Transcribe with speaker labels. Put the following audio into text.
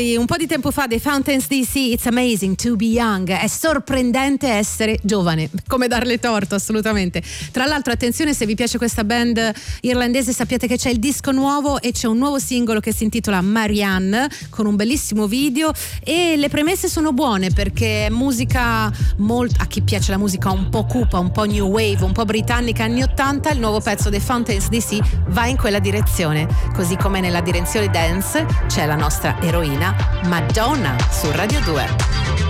Speaker 1: Un po' di tempo fa, The Fountains DC, It's amazing to be young. È sorprendente essere giovane, come darle torto, assolutamente. Tra l'altro, attenzione, se vi piace questa band irlandese, sappiate che c'è il disco nuovo e c'è un nuovo singolo che si intitola Marianne, con un bellissimo video, e le premesse sono buone perché è musica molto, a chi piace la musica un po' cupa, un po' new wave, un po' britannica anni 80, il nuovo pezzo The Fountains DC va in quella direzione, così come nella direzione dance c'è la nostra eroina Madonna su Radio 2.